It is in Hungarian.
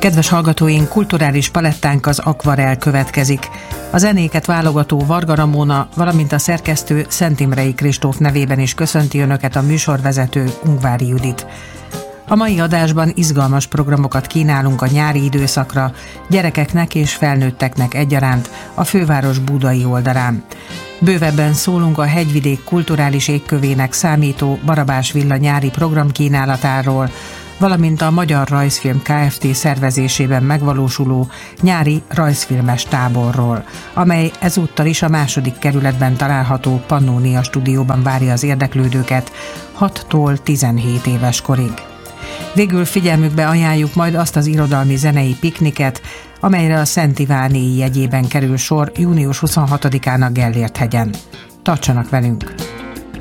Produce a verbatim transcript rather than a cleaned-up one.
Kedves hallgatóink, kulturális palettánk az Akvarell következik. A zenéket válogató Varga Ramona, valamint a szerkesztő Szent Imrei Kristóf nevében is köszönti Önöket a műsorvezető Ungvári Judit. A mai adásban izgalmas programokat kínálunk a nyári időszakra, gyerekeknek és felnőtteknek egyaránt a főváros budai oldalán. Bővebben szólunk a hegyvidék kulturális égkövének számító Barabás Villa nyári programkínálatáról, valamint a Magyar Rajzfilm Kft. Szervezésében megvalósuló nyári rajzfilmes táborról, amely ezúttal is a második kerületben található Pannónia stúdióban várja az érdeklődőket hattól tizenhét éves korig. Végül figyelmükbe ajánljuk majd azt az irodalmi zenei pikniket, amelyre a Szent Ivánéi jegyében kerül sor június huszonhatodikán a Gellért hegyen. Tartsanak velünk!